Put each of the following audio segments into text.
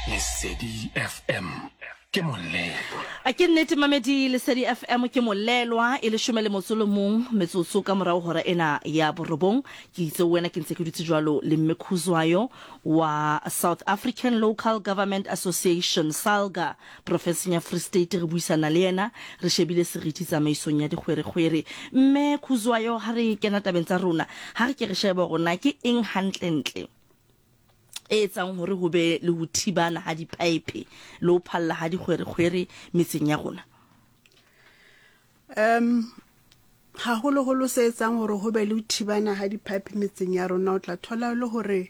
Lesedi FM ke molelo. A ke nnete mamedi Lesedi FM ke molelwa e le 11 metsotso ka morao hora ena ya borobong ke itse wena ke ntse ke dutse jwalo le Mmekhuzwayo wa South African Local Government Association SALGA Professor Free State re buisana le yena re shebile seriti tsamaisong ya dikgwere Mmekhuzwayo ha re kena tabeng tsa rona ha re ke re sheba rona ke eng hantlentle e tsang hore ho be le ho thibana ha dipipe le ho phalla ha dikgwere metseng ya rona. Ha holo se etsang hore ho be le ho thibana ha dipipe metseng ya rona o tla thola le hore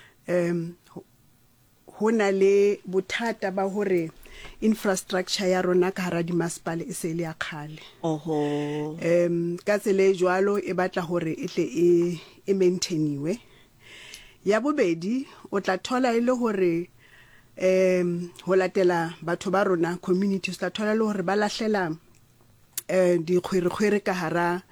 ho na le bothata ba hore infrastructure ya rona ka hara di masipale e se le ya khale. Oho. Ka tsele jwalo e batla hore e tle e maintainiwe. Ya bobedi o tla thola ile hore ho latela batho ba rona communities tla thola le hore ba lahlela dikgwere ka hara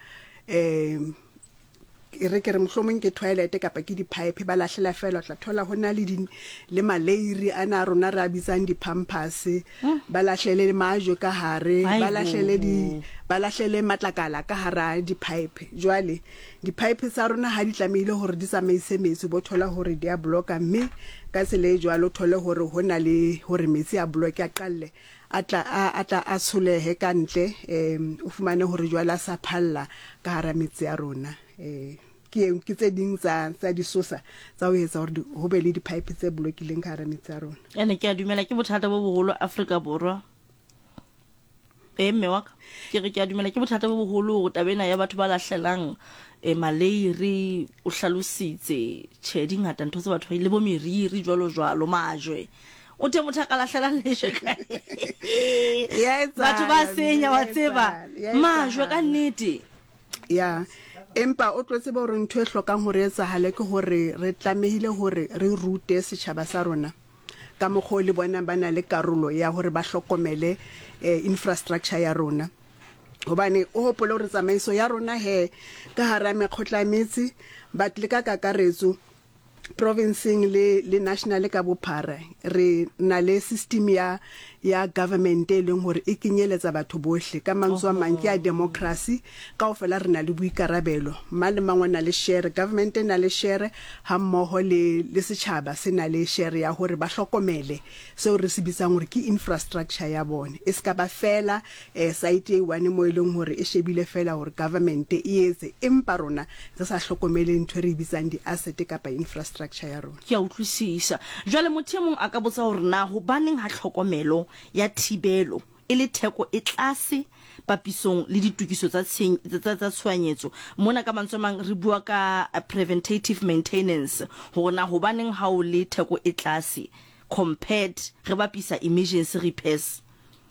re mohlomong ke toilet kapa ke di-pipe ba lahlela fela tla thola hona le malairi ana rona ra bitsang di-pampers ba lahlele majo ka hare ba lahlele matlakala ka hara di-pipe jwale di-pipe tsa rona ha di tlamehile hore di tsamaise metsi bo thola hore di a blocka mme ka tsele jwalo thole hore hona le hore metsi a block a qalle atla a solehe ka ntle o fumane hore jwala sa phalla ka hara metsi ya rona ke tse ding tsa disosa tsa ho etsa hore ho be le di-pipe tse blokileng ka hara metsi ya rona. Ene ke a dumela ke bothata bo boholo Afrika Borwa. Mme wa ka ke re ke a dumela ke bothata bo boholo hore tabena ya batho ba lahlelang maleiri o hlalositse tjhe dingata ntho tse batho le bo meriri jwalo majwe o te motho ka lahlela leshe batho ba senya wa tseba majwe ka nnete ya empa o tlotse ba re ntwe hlokang hore etsahale ke hore re tlamehile hore re rute setjhaba sa rona ka mogho le bona bana le karolo ya hore ba hlokomele infrastructure ya rona hobane o hopole re tsamaiso ya rona ka hara mekgotla metsi ba tle ka kakaretso provinceng le national ka bophara re na le system ya government e leng hore e kenyeletsa batho bohle ka mantswe a mang ke ya democracy ka ofela re na le boikarabelo male mangwe na le share government na le share ha mmoho le setjhaba se na le share ya hore ba hlokomele seo re se bitsang hore ke infrastructure ya bone e ska ba fela site e one mo eleng hore e shebile fela hore government e etse empa rona re sa hlokomele ntwe re bitsang di asset kapa infrastructure ya rona. Ke a utlwisisa jwale motho mong a ka botsa hore na ho baneng ha tlhokomelo ya thibelo ele theko e tlase papisong le ditukiso tsa tshwanyetso mona ka mantswe mang re bua ka preventative maintenance hona ho baneng ha o le theko e tlase compared re bapisa emergency repairs.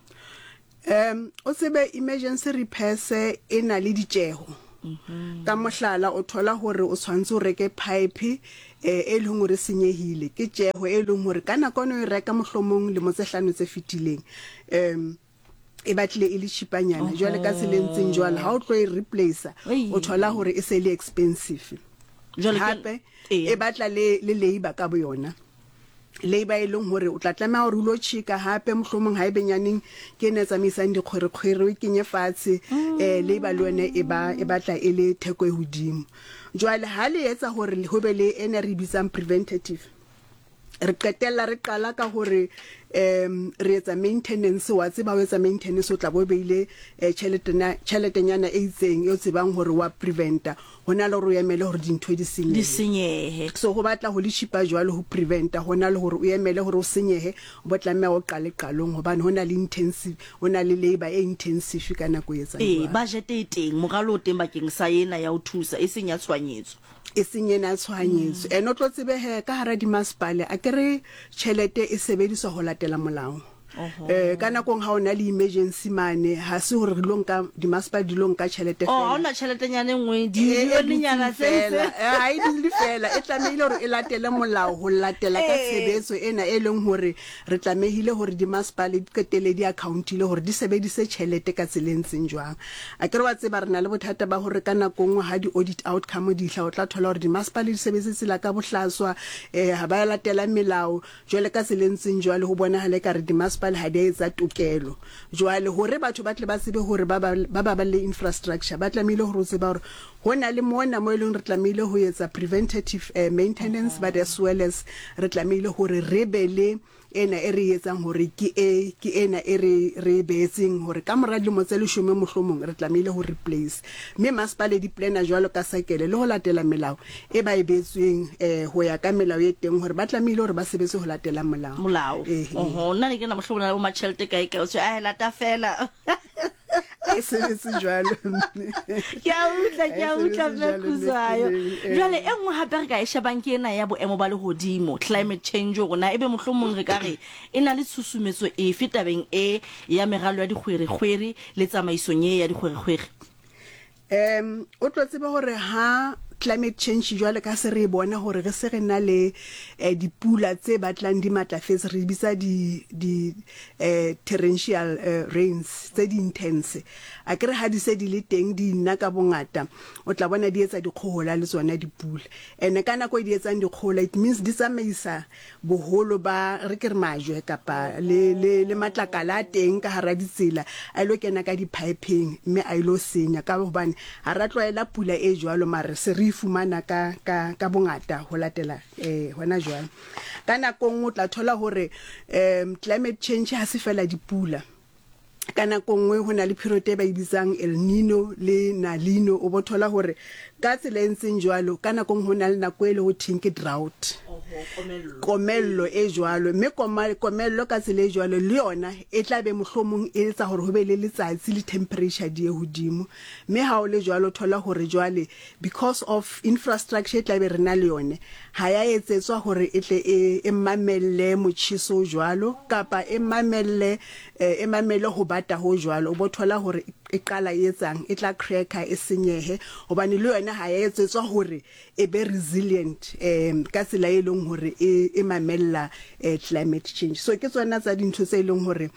O tsebe emergency repairs e na le ditjeho ka mohlala o thola hore o tshwantse o reke pipe e leng hore senyehile ke tjeho e leng hore kana kono e reka mohlomong le motsehlano tse fitileng e batle e le chipanyana jwale ka selentseng jwale ha o tlo e replace o thola hore e se le expensive jwale hape e batla le labor ka boyona labor e leng hore o tla tlamela hore o lo chika hape mohlomong ha e benyaneng ke ne tsamaisang dikgwere o kenye fatshe labor le yone e batla e le theko e hodimo jwale ha le etsa hore ho be le ene re bitsang preventative re qetella re qala ka hore re etsa maintenance wa tseba ho etsa maintenance o tla bo beile tjheletenyana e itseng e tsebang hore wa preventa hona le hore o emele hore dintho di senyehe so ho batla ho le chipa jwalo ho preventa hona le hore o emele hore o senyehe o botlamme o qale qalong hobane hona le intensive hona le labor e intensive kana go etsa budget e teng moralo o teng bakeng sa yena ya o thusa e senya tshwanyetso e senyena tshwanyetso no tlo tsebe ka hara di masipale a kere tšhelete e sebediswa ho latela molao kana kong ha ona le emergency mane ha se hore lo nka di maspa di lo nka chelete fela ona chelete nyane ngwe di le nyana sentse ha di fela e tlamehile hore e latele molao ho latela ka sebetso ena e leng hore re tlamehile hore di maspa le ketele di account ile hore di sebedise chelete ka tselentseng jwang a ke re wa tseba rena le bothata ba hore kana kong ha di audit outcome di hla o tla thola hore di maspa le di sebedise la ka bohlaswa ha ba latela melao jwale ka tselentseng jwale ho bona hale ka re di maspa ha di etsa tokelo jwale hore batho ba tle ba tsebe hore ba le infrastructure ba tlamehile hore o tseba hore hona le mona mo eleng re tlamehile ho etsa preventative maintenance but as well as re tlamehile hore re bele ena e re etsang hore ke ena e re beetseng hore ka mora dilemo tse 10 mohlomong re tlamehile ho replace mme masipale di plana jwalo ka sakele le ho latela melao e ba e beetsweng ho ya ka melao e teng hore ba tlamehile hore ba sebetse ho latela molao nna ne ke na mohlomong na o machelte kae ka o tse a lata fela e sebetse jwalo ke a utla mekhuzayo jwale e nngwe hape re ka e shebang ke ena ya boemo ba lehodimo climate change rona ebe mohlomong re ka re e na le tshusumetso e fetabeng e ya meralo ya dikgwere le tsamaisong ya dikgwere o tlo tseba hore ha climate change jwale ka se re bona hore re se re na le dipula tse batlang di matlafetse re bitsa di torrential rains tse di intense a ke re ha di se di le teng di nna ka bongata o tla bona di etsa dikgohola le tsona dipula ene kana go di etsang dikgohola it means di tsamaisa boholo ba re ke re majwe kapa le matlakala teng ka hara ditsela a ilo kena ka di piping mme a ilo senya ka hobane ha ra tloela pula e jwalo mare se re fumana ka bongata ho latela hona jwalo kana kong o tla thola hore climate change ha se fela dipula kana kongwe hona le period e ba ibitsang El Nino le La Nina o bothola hore ka tselentseng jwalo kana kong hona le nako ele ho thinke drought komello e jwalo mme komello ka tsele jwalo le yona e tla be mohlomong e etsa hore ho be le letsatsi le temperature di e hodimo mme ha o le jwalo thola hore jwale because of infrastructure tla be rena le yone ha ya etsetswa hore e tle e mamelle mochiso jwalo kapa e mamelle ho bata ho jwalo o bothola hore e qala etsang e tla cracker e senyehe hobane le yona ha ya etsetswa hore e be resilient ka tsela e leng hore e mamella climate change so ke tsona tsa dintho tse leng hore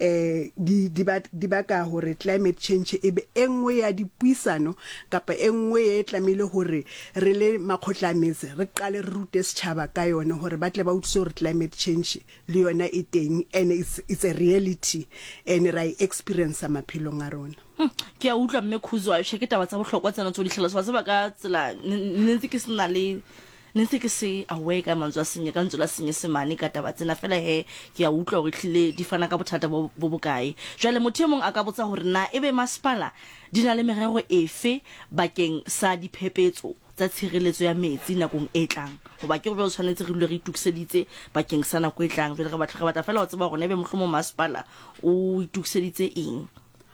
di baka hore climate change e be engwe ya dipuisano kapa engwe e tlamile hore re le makgotlametse re qale re rute setjhaba ka yona hore ba tle ba utse hore climate change le yona e teng and it's a reality and ra experience maphilong a rona ke a utlwa mme khuzwa she ke taba tsa bohlokwa tsena tso di hlalosa ba ka tsela ntse ke sena le ntse ke se away ka mantswa senye ka ntsola senye semane ka taba tsena fela he ke a utlwa hore hlile di fana ka bothata bo bokae jwale motho e mong a ka botsa hore na ebe masipala di na le merero efe bakeng sa diphepetso tsa tshireletso ya metsi nakong e tlang hoba ke go be o tshwanetse re re itukiseditse bakeng sa nako e tlang jwale re batla fela o tseba hore ne be mohlomong masipala o itukiseditse eng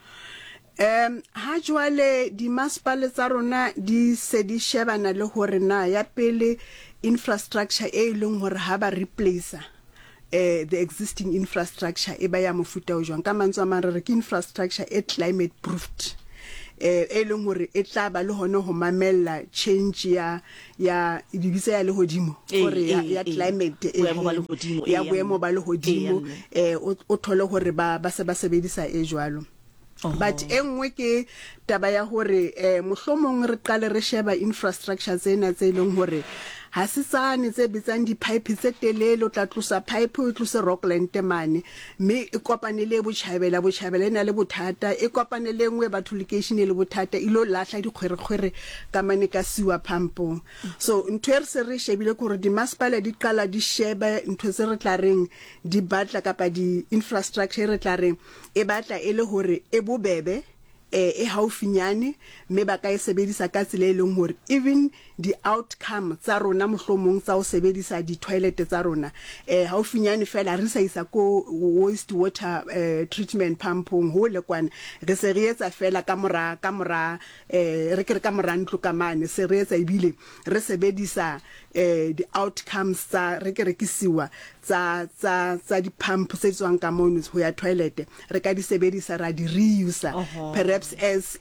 ha jwale di masipale tsa rona di se di shebana le hore na ya pele infrastructure e leng hore ha ba replace the existing infrastructure e ba ya mofuta o jwang ka mantswe a mare ke infrastructure e climate proofed e leng hore e tla ba le hone ho mamella change ya dibitsa ya le hodimo hore ya climate ya boemo ba le hodimo o thole hore ba se ba sebedisa e jwalo but engwe ke taba ya hore mohlomong re qale re sheba infrastructure tsena tse leng hore ha se tsane tse bitsang di pipe tse telele o tla tlosa pipe o tlose rockland mane mme e kopane le botjhabela ena le bothata e kopane le engwe batho location le bothata ilo lahla dikgwere ka mane ka siwa pampo so ntwe re se re shebile gore di masipala di qala di sheba ntwe tse re tla reng di batla kapa di infrastructure re tla reng e batla e le hore e bobebe e haufinyane me ba ka e sebedisa ka tsela e leng hore even the outcome tsa rona mohlomong tsa o sebedisa di toilet tsa rona haufinyane fela re sa isa ko waste water treatment pumpong ho le kwana re se re etsa fela ka mora re ke re ka mora ntlo ka mane se re etsa ibile re sebedisa the outcomes tsa re ke rekisiwa tsa di pump tse tswang ka mono ho ya toilet re ka di sebedisa ra di reuse perhaps as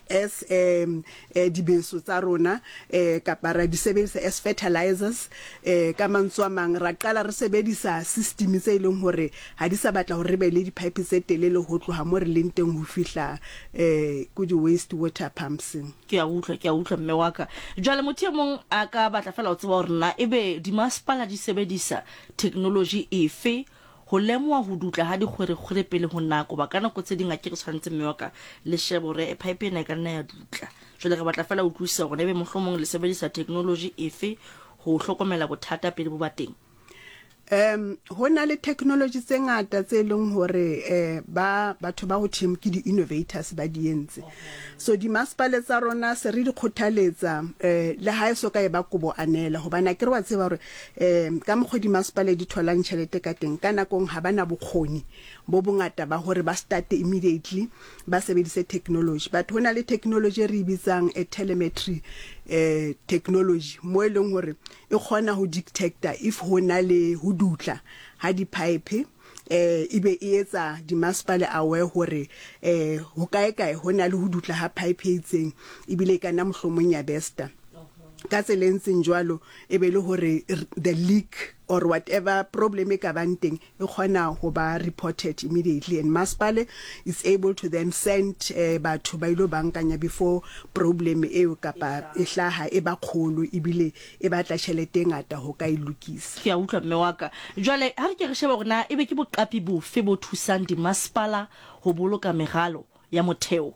dibeso tsa rona kapa ra di sebedisa as fertilizers ka mantswe a mang ra qala re sebedisa system tse ileng hore ha di sa batla hore be le di pipe tse telele ho tloha mo re leng teng ho fihla ku di waste water pumps. Ke a utlwa mme wa ka jwale motho e mong a ka batla fela o tseba hore na ebe di masepala di sebedisa technology efe ho lemoa ho dutla ha di kgwere pele ho nako ba kana go tse dinga ke re tshwantse mme wa ka le shebo re pipe ena ka nna ya dutla jwale re batla fela o tlisa gore ebe mohlomong le sebedisa technology efe ho hlokomela bothata pele bo bateng. Hona le technology tse ngata tse leng hore batho ba ho team ke di innovators ba di entse so di masepala tsa rona se re di khothaletsa le ha e so ka e ba kubo anela hobana ke re wa tseba hore ka mogodi di masepala di tholang tšhelete ka teng ka nakong ha bana bokgoni bo bongata ba hore ba start immediately ba sebedise technology but hona le technology re bitsang telemetry technology mo eleng hore e khona ho detecta if hona le ho dutla ha di pipe ibe e etsa di masepala aware hore ho kae hona le ho dutla ha pipe itseng ibile kana mohlomong ya besta ka tselentseng jwalo ebe le hore the leak or whatever problem e ka banteng e khona ho ba reported immediately and masepala is able to then send batho ba ilo bankanya before problem e kapa e hlaha e ba kholo ibile e batla tšhelete ngata ho ka ilukisa. Ke a utlwa mme wa ka jwale ha re ke re sheba rona ebe ke boqapi bofe bo thusang di masepala ho boloka megalo ya motheo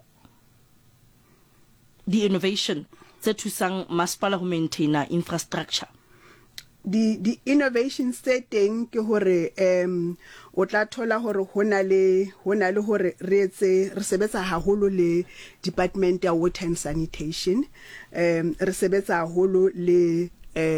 di innovation tse thusang masepala ho maintaina infrastructure. The innovations tse teng ke hore o tla thola hore hona le hore re sebetsa haholo le department ya water and sanitation re sebetsa haholo le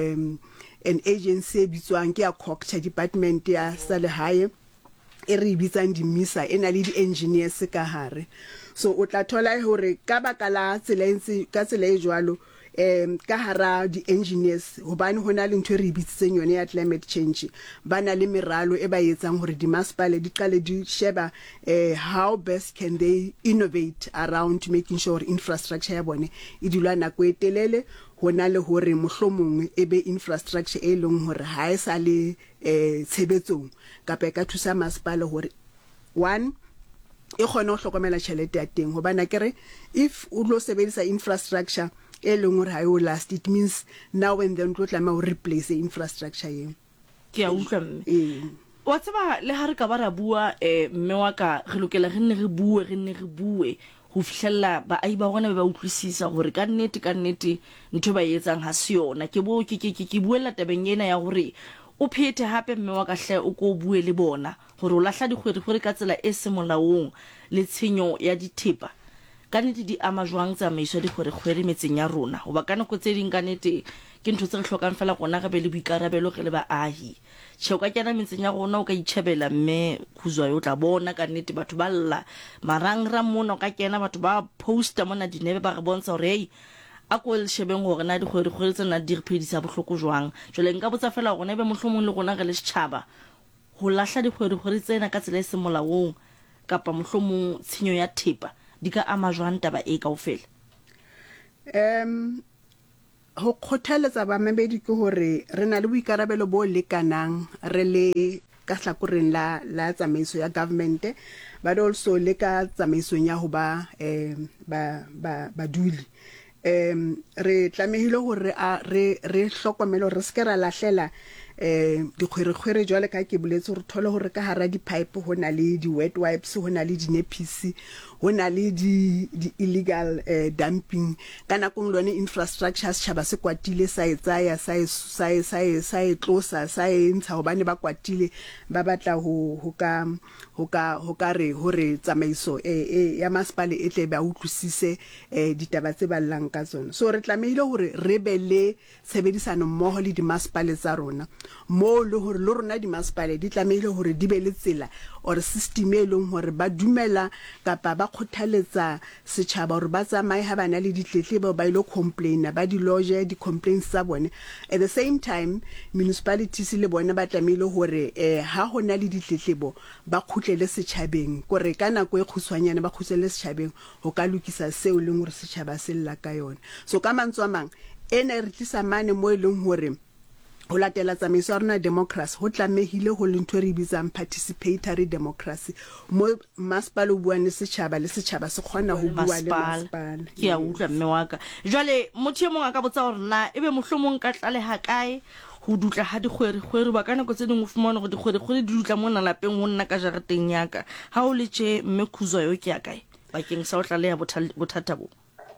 an agency bitswang ke ya COGTA department ya Salehae e re bitsang di MISA ena le di engineers ka hare so o tla thola hore ka bakala tselense ka tsela e jwalo ka hara di engineers hobane hona le ntwe re bitsitseng yone ya climate change bana le meralo e ba etsang hore di masepala di qale di sheba how best can they innovate around making sure infrastructure ya bone e dula nako e telele hona le hore mohlomong ebe infrastructure e leng hore ha e sa le tshebetsong kapa ka thusa masepala hore one e khona ho hlokomela tšhelete ya teng hobane kere if o lo sebedisa infrastructure e leng hore ha yo last it means now and then tlo tlama ho replace infrastructure yen. Ke a utlwa mme wa tseba le ha re ka ba ra bua mme wa ka re lokela re nne re bue ho fihlella ba ai ba rona ba utlwisisa hore ka nnete ntho ba etsang ha se yona ke buela tabeng ena ya hore o phete hape mme wa ka hle o ko bue le bona hore o lahla dikgwere ka tsela e se molaong le tshenyo ya dithepa ka nnete di ama jwang tsamaiso dikgwere metseng ya rona hoba ka nako tse ding ka nnete ke ntho tse re hlokang fela gona re be le boikarabelo re le baahi tšheo ka kena metseng ya rona o ka itšhebela mme khuzwa yo tla bona ka nnete batho ba lla marangrang mona o ka kena batho ba poster mona dinebe ba re bontsha hore hey a ko le shebeng gore na dikgwere tsena di re phedisa bohloko jwang jole nka botsa fela gona ebe mohlomong le gona re le setšhaba ho lahla dikgwere tsena ka tsela e se molaong kapa mohlomong tshenyo ya thepa di ka ama jwang taba e kaofela. Ho khothaletsa ba mabedi ke hore re na le boikarabelo bo lekanang re le ka hlakoreng la tsamaiso ya government but also le ka tsamaiso ya ho ba duli re tlamehile hore re hlokomelo re skera lahlela dikgwerekgwere jwale ka ke boletse re thole hore ka hara di pipe ho na le di wet wipes, ho na le di nappies, ho na le di illegal dumping kana kong lone infrastructure setjhaba se kwatile sa etsaya sa e tlosa sa e ntsha hobane ba kwatile ba batla ho ka re hore tsamaiso ya masipale e tle ba utlwisise ditaba tse ba llang ka tsona. So re tlamehile hore re be le tshebedisano mmoho le di masipale tsa rona mo le hore le rona di masipale di tlamehile hore di be le tsela or system e leng hore ba dumela kapa ba khothaletsa setjhaba hore ba tsamaye ha bana le ditletlebo ba ile complain ba di lodge di complaints tsa bone. At the same time municipalities le bona ba tlamehile hore ha hona le ditletlebo ba khutlele setjhabeng gore kana go e khuswanyana ba khutlele setjhabeng ho ka lokisa seo leng hore setjhaba se lla ka yona. So ka mantswe a mang ene re tlisa mane mo leng hore ho latela tsamaiso ya rona democracy ho tlamehile ho le ntho re bitsang participatory democracy mo masipala o bua le setjhaba se kgona ho bua le masipala. Ke a utlwa mme wa ka jwale motho e mong a ka botsa hore na ebe mohlomong ka tlaleha kae ho dutla ha dikgwere ba kana go tse ding o fumana go dikgwere di dutla mona lapeng ho nna ka jareteng yaka ha o le tje mme khuzwa yo ke ya kae bakeng sa o tlaleha bothata bo.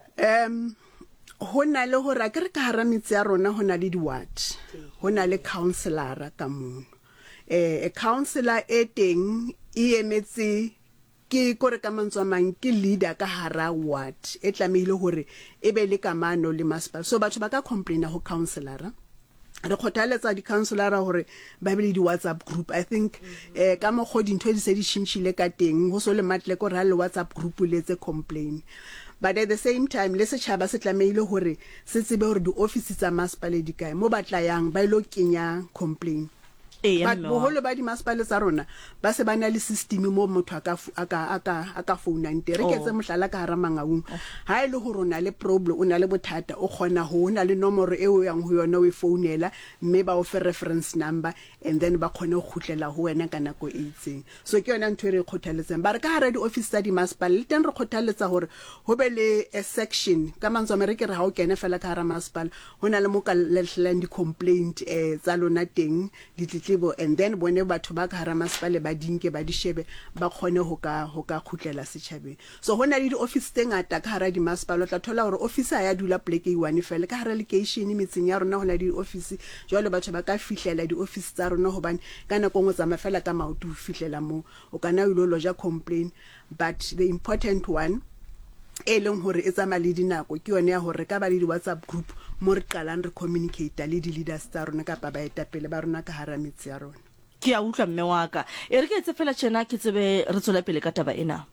Ho na le hore ke re ka hara metse ya rona ho na le di-ward, ho na le councillor ka mono. Councillor e teng e emetse ke kore ka mantswe a mang ke leader ka hara ward e tlamehile hore e be le kamano le masipala. So batho ba ka complaina ho councillor re khothaletsa di councillor hore ba be le di WhatsApp group. I think ka mo go dintho di se di tshintshile ka teng ho so le matle go ra le WhatsApp group le tse complain. But at the same time le setjhaba se tlamehile hore se tsebe hore di office tsa masipale di kae mo batlayang ba ilo kenya complain. But boholo ba di masipale tsa rona ba se bana le system mo motho aka phone nte re ketse mohlala ka hara mangaung ha ile hore ona le problem ona le bothata o khona ho ona le nomoro e o yang ho yona o e founela mme ba o fe reference number and then ba khone go khutlela ho wena kana go itseng. So ke yona ntho re khothaletsang ba re ka hara di office tsa di masipale le teng re khothaletsa hore ho be le a section ka mantswe me re ke re ha o kene fela ka hara masipale hona le mo ka lehlang di complaint tsa lona teng di and then bone batho ba ka hara masipale ba dinke ba di shebe ba khone ho ka khutlela setjhabeng. So hona le di office tse ngata ka hara di masipale tla thola hore officer ya dula pleke e one fela ka hara location metseng ya rona hona di office jwale batho ba ka fihlela di office tsa rona hobane kana go ngotsa mafela ka maoto ho fihlela mo o kana ilo loja complain. But the important one e leng hore e tsama le dinako ke yone ya hore ka ba le di WhatsApp group mo re qalang re communicate le di leaders tsa rona ka ba etapele ba rona ka hara metsi ya rona. Ke a utlwa mme wa ka e re ke tse fela tjena ke tsebe re tswela pele ka taba ena.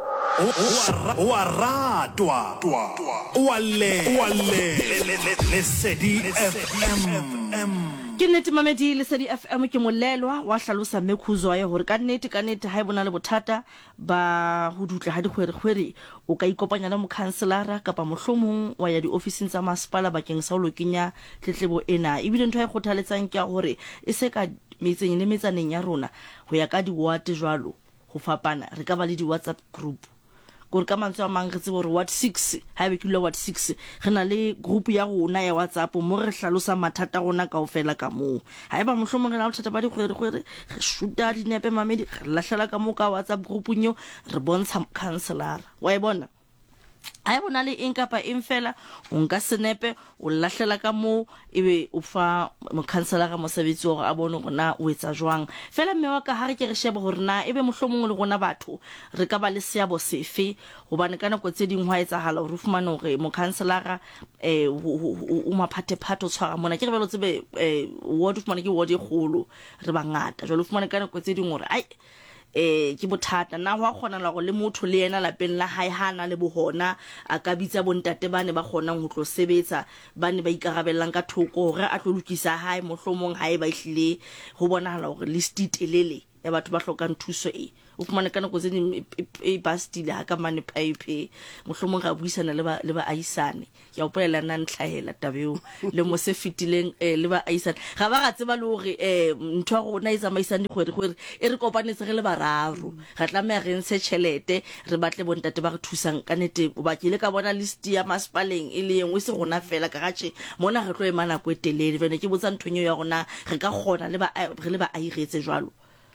O a ratwa o a le Lesedi FM. Ke nnete mamedi Lesedi FM ke molelwa wa hlalosa mekhuzwa ya hore ka nnete ha e bona le bothata ba ho dutla ha dikgwere o ka ikopanya le mokhanselara kapa mohlomong wa ya di ofising tsa masipala bakeng sa ho lokenya tletlebo ena. Ebile ntho ya khothaletsang ke ya hore e se ka metseng le metsaneng ya rona ho ya ka di ward jwalo ho fapana re ka ba le di WhatsApp group gore ka mantswe a mang re tsebe gore ward 6 ha be ke le ward 6 re na le group ya rona ya WhatsApp mo re hlalosa mathata rona kaofela ka moo ha eba mohlomong re na le bothata ba dikgwere re shoota dinepe mamedi re lahlela ka moo ka WhatsApp group nyo re bontsha councillor wa e bona ha e bona le eng kapa eng fela o nka senepe o lahlela ka moo ebe o fa mokhanselara mosebetsi hore a bone rona o etsa jwang fela mme wa ka ha re ke re shebe hore na ebe mohlomong le rona batho re ka ba le seabo sefe hobane kana go tse ding hwa etsahala hore o fumane hore mokhanselara o maphathephathe o tshwara mona ke re belo tsebe ward o fumane ke ward e kgolo re bangata jalo o fumane kana go tse ding hore ai ke bothata na ho khona la go le motho le yena lapeng la hae hana le bohona a ka bitsa bontate bane ba kgonang ho tlo sebetsa bane ba ikarabellang ka thoko hore a tlo lokisa hae mohlomong hae ba ihlile ho bonahala hore list telele ya batho ba hlokang thuso o fumane ka nako tse ding e bastile ha ka mane pipe mohlomong ga buisana le ba aisane ya opolela nna ntlhahela tabeo le mo se fitileng le ba aisane ga ba ga tseba le hore ntho ya rona e tsamaisang dikgwedi e re kopanetse re le bararo ga tlameha re ntshe tšhelete re batle bontate ba re thusang ka nete o bakile ka bona list ya maspaleng e le engwe se rona fela ka gatshe mona re tlo ema nako e telele bene ke botsa nthonyo ya rona re ka kgona le ba airetse jwalo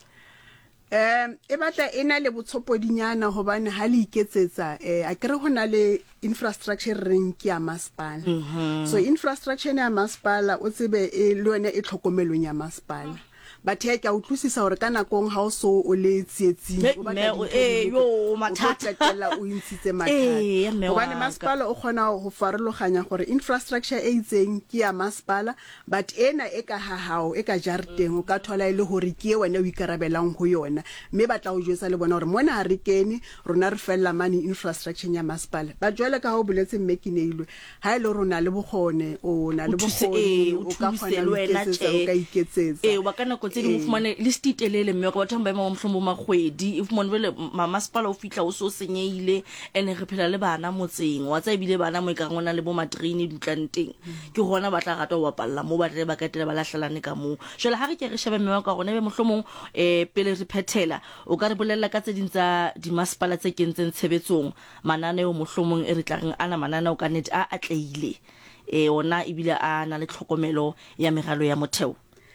e batla ena le botsopodinyana hobane ha le iketsetsa a kere hona le infrastructure reng ke ya masipala so infrastructure ya masipala o tsebe le yone e tlhokomelong ya masipala but he ka utlwisisa hore kana kong ha o so o le tsietsing o batla yo mathata o intshitse mathata hobane masipala o khona ho farologanya gore infrastructure e itseng ke ya masipala but ena e ka hahao e ka jarteng o ka thola ile hore ke wena o ikarabelang ho yona mme batla o jwetsa le bona hore mona ha re kene rona re fella money infrastructure ya masipala ba jwale ka ho boletse mmekineilwe ha ile rona le bogone o na le bogone o ka khona le o ka iketsetsa wa kana tse di mofumane list itelele mme ka batho ba ema mhlombo magwedi if mone bele masipala o fitla o so senyeile ene re phela le bana motseng wa tsa ebile bana mo ka ngona le bo matrine dutlanteng ke gona ba tla rata o bapalla mo ba tle ba katela ba lahlalane ka mo jela ha re ke re shebe mme ka gona be mohlomong pele re phethela o ka re bolella ka tse ding tsa di masipala tse kentseng tshebetsong mananeo mohlomong e re tla reng ana mananeo ka net a atleile ona ebile a na le tlhokomelo ya megalo ya motheo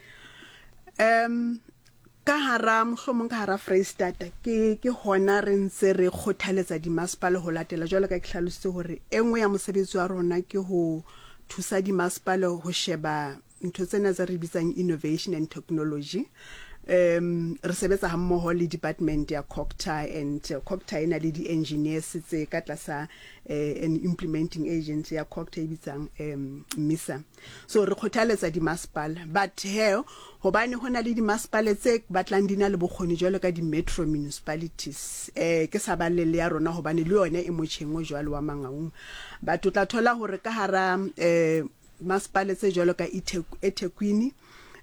ka hara mohlomong ka hara Freistata ke hona re ntse re khothaletsa di masipala ho latela jwale ka tlhalose hore engwe ya mosebetsi wa rona ke ho thusa di masipala ho sheba ntho tsena tse re bitsang innovation and technology re sebetsa ha mmoho le department ya COGTA and COGTA ena le di engineers tse ka tlasa an implementing agency ya COGTA e bitsang MISA so re khothaletsa di masipala but here hobane hona le di masipala tse batlang dina le bokgoni jwalo ka di metro municipalities ke sa balele ya rona hobane le yone e motšhengo jwalo wa mangaung batho tla thola hore ka hara masipala tse jwalo ka eThekwini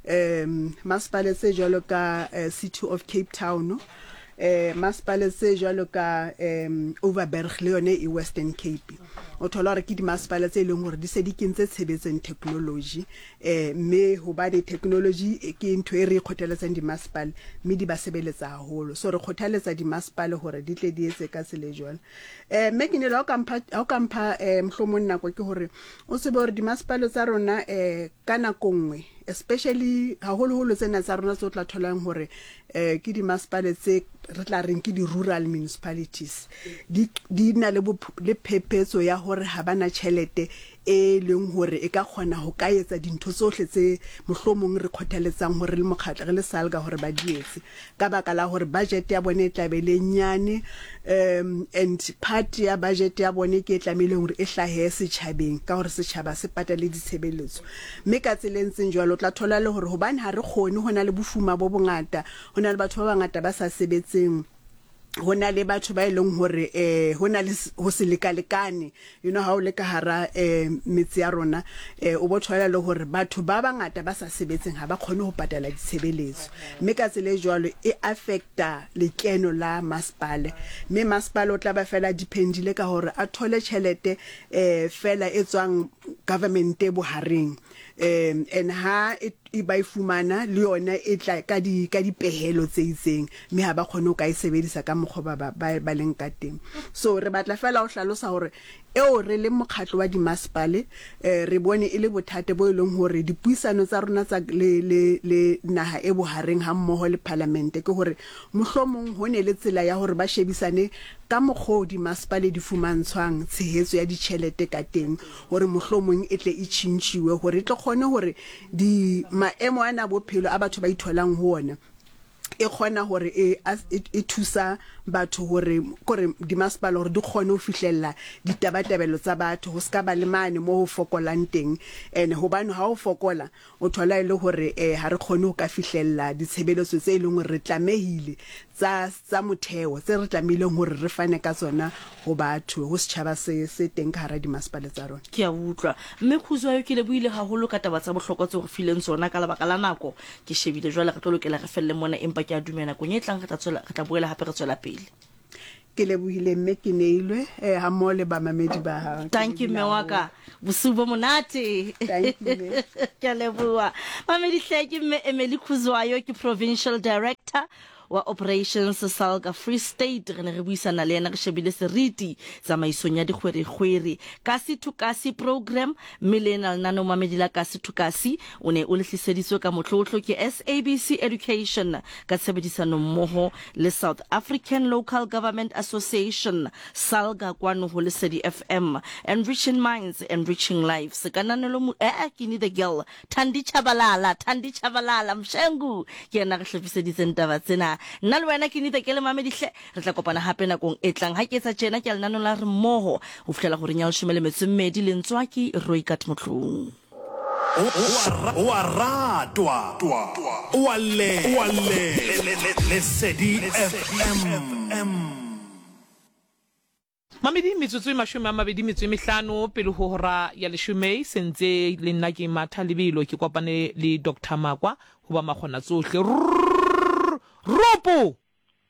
masipala tse jwalo ka City of Cape Town masipala tse jwalo ka Overberg le yone e Western Cape o thola re ke di masipala tse leng hore di se di kentse tshebetseng technology me ho ba di technology ke ntho e re khothaletsang di masipala me di ba sebeletsa haholo so re khothaletsa di masipala hore di tle di etse ka sele jwalo me ke ne la o kampa mhlomong nako ke hore o se bo re di masipala tsa rona kana kongwe especially haholo tsena tsa rona tso tla tholang hore ke di masipala tse re tla reng ke di rural municipalities di na le phephetso ya hore ha bana tšhelete e leng hore e ka kgona ho ka etsa dintho tsohle tse mohlomong re khothaletsang hore le mokgatlo re le salga hore ba di etse ka baka la hore budget ya bone e tlabele nyane and part ya budget ya bone ke tlamile hore e hlahe setjhabeng ka hore setjhaba se patale ditshebeletso mme ka tselentseng jwalo tla thola le hore hobane ha re kgone hona le bofuma bo bongata hona le batho ba bangata ba sa sebetseng hona le batho ba ileng hore hona le ho se lekalekane ha o le ka hara metsi ya rona o bothola le hore batho ba bangata ba sa sebetseng ha ba khone ho patala ditshebeletso mme ka tsele jwalo e affecta lekeno la masipala mme masipala o tla ba fela dependile ka hore a thole tšhelete fela e tswang government e bohareng and ha e ba ifumana le yona e tla ka dipehelo tse itseng mme ha ba khone ka e sebedisa ka mokgoba ba leng ka teng so re batla fela o hlalosa hore eo re le mokgatlo wa di masipale re bone ile bothate bo ileng hore dipuisano tsa rona tsa le naha e bohareng ha mmoho le parliament ke hore mohlomong hone le tsela ya hore ba shebisane ka mokgo di masipale di fumantshwang tshehetso ya ditšhelete ka teng hore mohlomong e tle e tšhintšhiwe hore e tle kgone hore di maemo ana bophelo a batho ba itholang ho ona e khona hore e thusa batho hore di masipala hore di khone ho fihlella ditabatabelo tsa batho ho ska ba le mane mo ho fokolang teng ene hobane ha o fokola o thola ile hore ha re khone ho ka fihlella ditshebeletso tse ileng hore re tlamehile tsa motheo tse re tlamehileng hore re fane ka tsona ho batho ho setjhaba se teng ka hara di masipala tsa rona ke a utlwa mme khuzwa yo ke le buile haholo ka taba tsa bohlokwa tse go fileng tsona ka lebaka la nako ke shebile jwale re tlo lokela re felle mona empa ke a dumela go nyetlang ga tla boela hape re tswela pele ke lebohile mme ke neilwe ha mo le ba mamedi ba thank you mewaka busubo monate Thank you, ke leboa mamedi hle ke mme Emily Khuzwayo ke provincial director wa operations Salga Free State re ne re buisana le ena re shebile seriti tsamaisong ya dikgwere kasi to kasi program milena nano mamedila kasi to kasi o ne o lehliseditswe ka motlotlo ke SABC Education ka tshebedisano mmoho le South African Local Government Association Salga kwano ho Lesedi FM enriching minds enriching lives kananelo ke ni the girl Thandi Chabalala mshengu ke na re hlebiseditse ntaba tsena nna le wena ke nite ke le mamedi hle re tla kopana hape nakong e tlang ha ke tsa tjena ke lenano la re mmoho ho fihlela gore nya le shumele metsemmedi le ntswaki Roikat Motlong o a ratwa o a le Lesedi FM Mamedi metsotso e 25 pele ho hora ya leshume sentse le nna ke matha lebelo ke kopane le Dr Makwa ho ba magona tsohle Ropo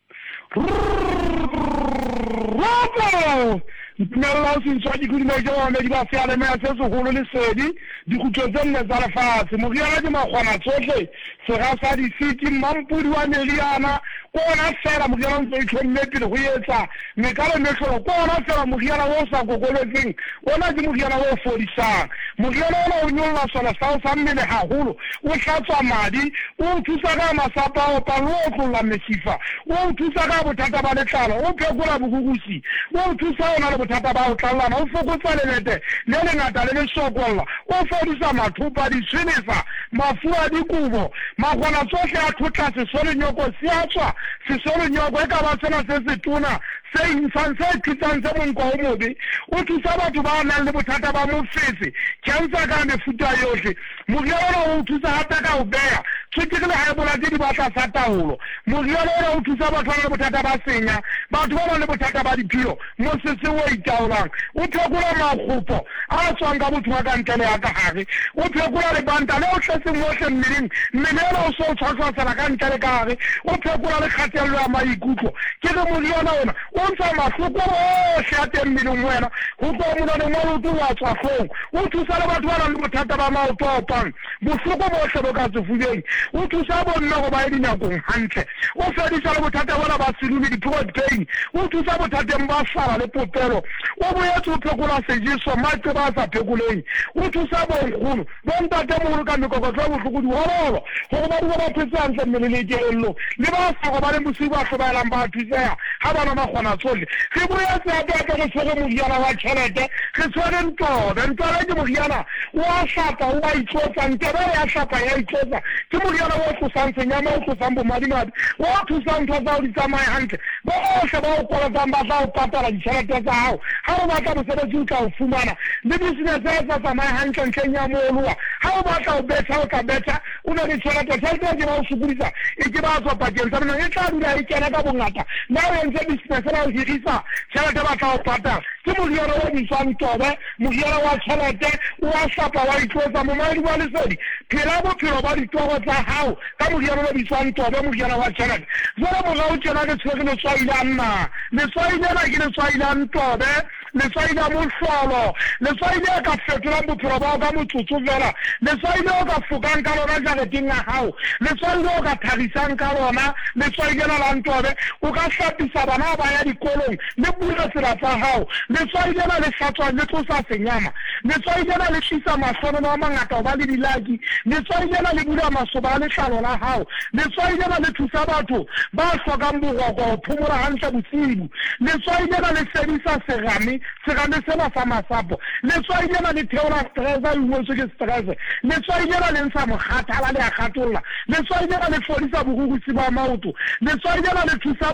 Nella sintswadi ku dimajone di ba fiale me se so holo Lesedi di kutlotselle tsa lefatshe mo riana di magwana tsohle se ga sa di city mampudi wa Meliana kona fela mo riana ntse itlhonne pele go etsa me ka le metlo kona fela mo riana wo sa gokoletseng ona di mo riana wo fodisang mo riana o nyolla sola sa mmele haholo o hlatswa madi o thusa ka masapa o palo o tlola mesifa o thusa ka bothata ba letlalo o phekola bogugusi o thusa ona le bothata ba o tlallana o fokotsa lelete le ngata le sokolla o fodisa mathupa di tshwenesa mafua di kubo magwana tsohle a thotla se sole nyoko siatswa se sole nyoko e ka ba tsena se se tuna se insanse kitsan se monko o mobe o thusa batho ba nang le bothata ba mofetse cancer ka mefuta yohle moriana o thusa hata ka o bea tshwekile ha bola di batla sa taolo moriana o thusa batho ba le bothata ba senya batho ba le bothata ba diphilo mo se se o itaolang o tlhokola magopo a tswang ka botho ka ntele ya ka gare o tlhokola le banta le o tletse mohle mmeleng mmele o so tshwatsa tsala ka ntele ka gare o tlhokola le kgatelelo ya maikutlo ke le moriana ona o ntsa mahloko o hlate mmeleng wena go tlo mo le mo o wa tswa khong o thusa le batho ba le bothata ba maoto a opang bohloko bo hlelo ka tsefuleng o thusa bonna go ba dinyakong hantle o fedisa le bothata bona ba silumi di throat pain o thusa bothateng ba sala le popelo o boetse o phekola sejeso matse ba sa phekoleng o thusa bonkgono bontate mogolo ka mekokotlo bohloko di hololo go ba di ba phetse hantle mmele le kelello le ba sa go ba le bosigo a hlobaelang ba thuseya ha bana ba kgona tsolle re boetse hape go tshwere moriana wa tšhelete re tshwere ntobe ke moriana wa hlapa wa itlotsa ntebe ya hlapa ya itlotsa ke moriana wa tlosang senyama o tlosang bomadimadi wa thusang ntho tsa o di tsamaye hantle bohle ba o kolotang ba tla o patala ditšhelete tsa hao ha o batla mosebetsi o tla o fumana le business e sa tsamaye hantle ntlheng ya mooloa ha o batla o betha o tla betha o na le tšhelete ke ba o sokodisa e ke ba tswa pakeng tsa bona e tla dula e kena ka bongata na o entse business ba o hirisa tšhelete ba tla o patala ke moriana wa bitswang tobe moriana wa tšhelete wa hlapa wa itlotsa momadi wa Lesedi phela bophelo ba ditoro tsa hao ka moriana wa bitswang tobe moriana wa tšhelete jwale morao tjena ke tshwere letswai la nna letswai lena ke letswai la ntobe letswai la mohlolo letswai le ka fetolang bophelo ba ka motsotso fela letswai le o ka fokang ka lona jareteng ya hao letswai le o ka tharisang ka lona letswai lena la ntobe o ka hlapisa bana ba ya dikolong le bula tsela tsa hao letswai lena le hlatswa le tlosa senyama letswai lena le tlisa mahlomono a mangata o ba le dilaki letswai lena le bula masoba a letlalo la hao letswai lena le thusa batho ba hlokang boroko ho phomola hantle bosibu letswai lena le fedisa serame sena sa masapo letswai lena le theola stress a ingwetswe ke stress letswai lena le ntsha mokgathala le a kgatolla letswai lena le fodisa bogugusi ba maoto letswai lena le thusa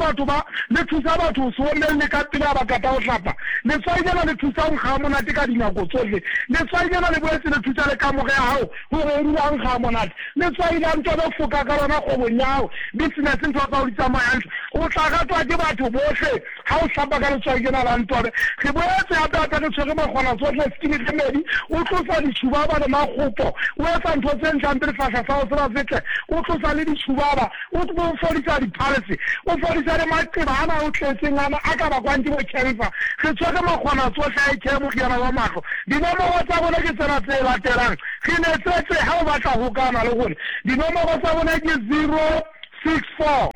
batho ho se omelle ka pele ba kata ho hlapa letswai lena le thusa nkga monate ka dinako tsohle letswai lena le boetse le thusa le kamore ya hao hore o dula nkga monate letswai la ntobe foka ka lona kgwebong ya hao business ntho tsa o di tsamaya hantle o tla gatwa ke batho bohle ha o hlapa ka letswai ke na la Ntobe re boetse hape re tshwere makgona tsohle skini kemedi o tlosa ditshubaba le makgopo o etsa ntho tse ntlampe lefahla sa o se ba setle o tlosa le ditshubaba o fodisa diphalisi o fodisa le maqeba ana o tletseng ana a ka bakwang ke bocancer re tshwere makgona tsohle a ikhe moriana wa mahlo dinomoro tsa bona ke tsena tse latelang re netsetse ha o batla ho kana le gone dinomoro tsa bona ke 064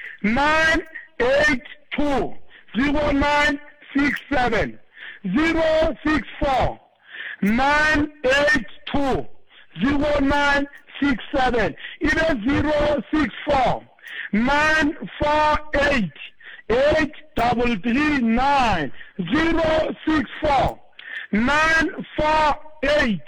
982 0967 064 982 0967 ibe 064 948 8339 064 948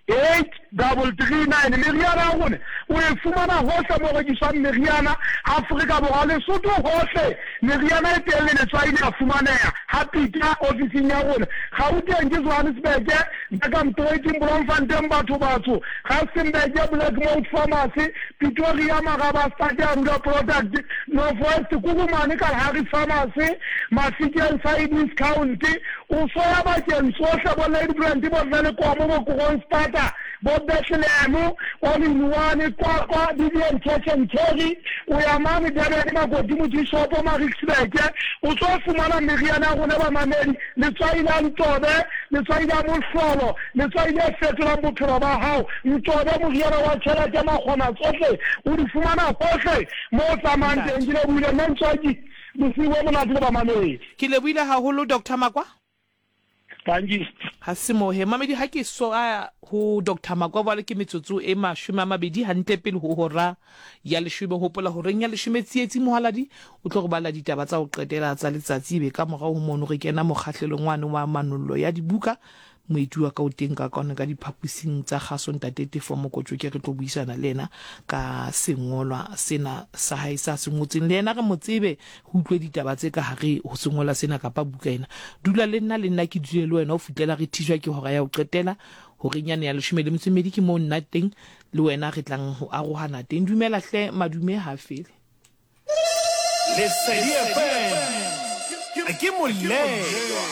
8339 meriana a gone o e fumana hohle mo rekiswang meriana Afrika Borwa Lesotho hohle meriana e teng le letswai le a fumaneha ha pita ofising ya gone Gauteng ke Johannesburg ka Mtoiti Bloemfontein batho Rustenburg Blackmount Pharmacy Pretoria Magaba Stadium Product Northwest Kukumane Kalahari Pharmacy Mafikeng Side County o soya ba teng sohle bo Lady Brand bo le kwa mo go starter bo Bethlehem All-in-One kwa Vivian Church and Cherry o ya mami dere ma go dimu di shop ma Rixburg o so fumana meriana gona ba mamedi le tswai la Ntobe le tswai la Mohlolo le tswai le fetola bophelo ba hao Ntobe moriana wa tšhelete ma gona tsohle o di fumana hohle mo tsamanteng ke le buile ntswaki bosiwo mona le ba mamedi ke le buile haholo Dr. Makwa Tangi ha se mohe mamedi ha ke so a ho Dr. Makwa ba le ke metsotso e 12 hantle pele ho hora ya leshome hopola ho reng ya leshome tsietsi mohaladi o tlo go bala ditaba tsa ho qetela tsa letsatsi be ka morao ho mono re kena mokgahlelong wane wa manollo ya dibuka moeti wa ka o teng ka kona ka diphaposing tsa gaso ntatete for mokotso ke re tlo buisana le ena ka sengolwa sena sa hae sa sengotseng le ena re motsebe ho utlwe ditaba tse ka hare ho sengolwa sena ka pa buka ena dula le nna ke dule le wena o futlela re thijwa ke hora ya o qetela ho renyane ya leshome le metsomedi ke mo nna teng le wena re tlang ho arohana teng dumela hle madume ha fele Lesedi FM ke molelo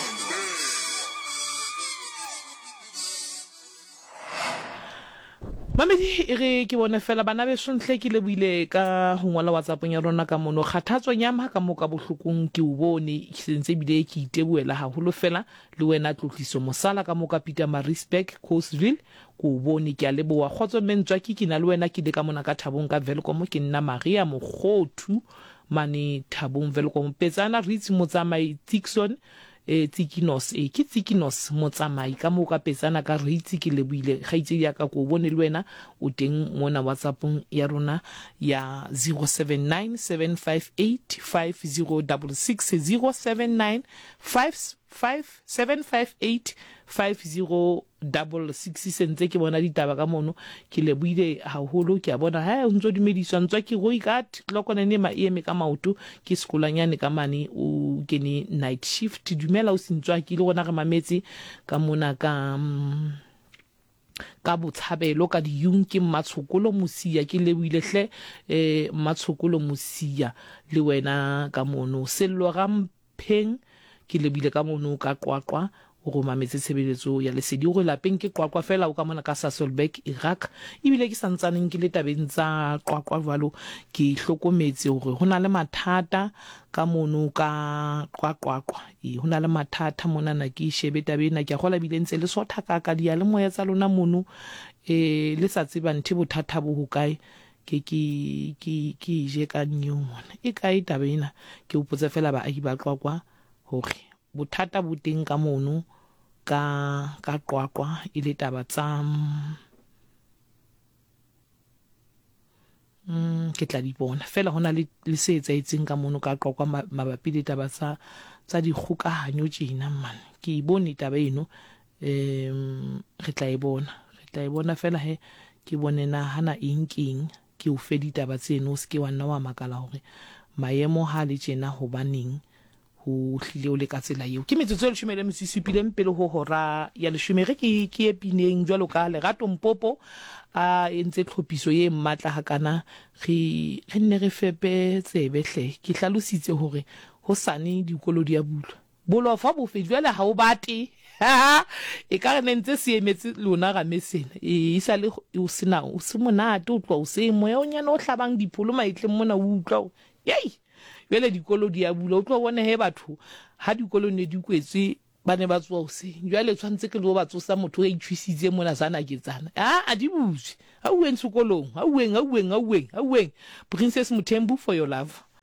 Mamedi re ke bona fela bana be sontle ke le buile ka ho ngola WhatsApp ya rona ka mono kgathatso nyama ka moka bohlokong ke o bone sentse bile ke itebuela haholo fela le wena tlotliso mosala ka moka Peter Maritzburg Coastville ko bone ke a leboa khotso mentswa ke kina le wena ke de ka mona ka Thabong ka Velkom ke nna Maria Mogothu mane Thabong Velkom petsana ritsi motsamai Tikson Tsikinos ke Tsikinos motsamai ka moka petsana ka ritsi ke lebuile gaitse ya ka ko bone le wena o teng mona WhatsAppong ya rona ya 0797585066 079557585066 sentse ke bona ditaba ka mono ke lebuile haholo ke a bona ha o ntso dumediswa ntswa ke roi ka tlokone ne maeme ka maoto ke sekolanyane ka mane o kene night shift dumela o sentswa ke le gona re mametse ka mona ka botshabelo ka diyung ke Matshokolo Mosia ke lebuile hle Matshokolo Mosia le wena ka mono sello Rampheng ke lebile ka mono ka Qwaqwa go mametse tshebeletso ya lesedi go lapeng ke Qwaqwa fela o ka mona ka Sasolburg Iraq ibile ke santsaneng ke le tabeng tsa Qwaqwa jwalo ke hlokometse hore hona le mathata ka mono ka Qwaqwa hona le mathata mona na ke shebe tabena ke gola bile ntse le sotha ka dia le moya tsa lona mono le sa tseba nthe bothata bo ho kae ke je ka nyo mona e kae tabena ke upotsa fela ba ahi ba Qwaqwa hore bothata bo teng ka mono ka Qwaqwa ile taba tsa ke tla di bona fela hona le se etsaetseng ka mono ka Qwaqwa mabapi le taba tsa dikgokahanyo tjena man ke bone taba eno re tla e bona fela he ke bone na hana eng ke o fe ditaba tseno se ke wa nna wa makala hore maemo ha le tjena ho baneng ho hlile o le ka tsela eo ke metsotso le shumele mosisipile pele ho hora ya leshome re ke epineng jwalo ka Lerato Mpopo a entse tlhophiso ye mmatla hakana re nne re fepe tsebehle ke hlalositse hore ho sane dikolo di a bulwa bolo fa bo fedjela ha o bate e ka re ntse se emetse lona ga mesena e isa le o sena o se monate o tloa o se moya o nyana o hlabang dipholo maitleng mona o utlwa yei bele dikolo di a bula o tlo bona he batho ha dikolo ne di kwetse ba ne ba tswa o se jwale tshwantse ke le o ba tsosa motho a itshwisitse mona sana ke tsana a di butse a ueng sekolong a ueng Princess Muthembu for your love